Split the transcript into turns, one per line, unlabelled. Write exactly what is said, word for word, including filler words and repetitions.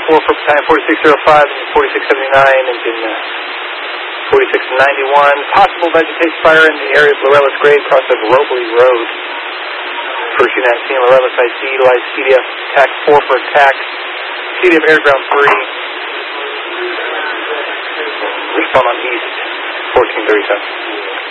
four for battalion forty-six oh five, engine forty-six seventy-nine, engine uh, forty-six ninety-one. Possible vegetation fire in the area of Lorelis Grade, cross of Robley Road. First unit at scene, Lorelis I C, utilize C D F TAC four for attack, C D F air ground three. Respond on east, fourteen thirty-seven.